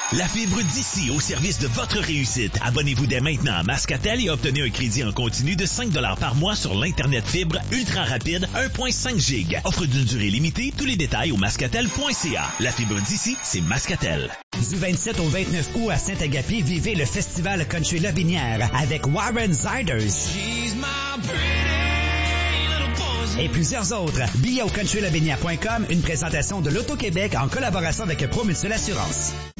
La fibre d'ici au service de votre réussite. Abonnez-vous dès maintenant à Mascatel et obtenez un crédit en continu de 5 $ par mois sur l'Internet fibre ultra rapide 1.5 G. Offre d'une durée limitée. Tous les détails au mascatel.ca. La fibre d'ici, c'est Mascatel. Du 27 au 29 août à Saint-Agapi, vivez le festival Country Lobinière avec Warren Ziders et plusieurs autres. Billets au countrylobinière.com, une présentation de l'Auto-Québec en collaboration avec ProMutuelle Assurance.